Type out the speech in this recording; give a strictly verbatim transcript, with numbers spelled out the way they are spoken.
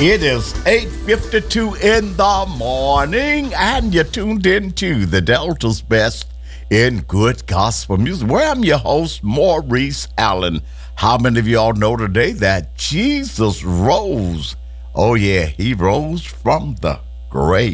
It is eight fifty-two in the morning, and you're tuned into the Delta's Best in Good Gospel Music, where I'm your host, Maurice Allen. How many of y'all know today that Jesus rose? Oh, yeah, he rose from the grave.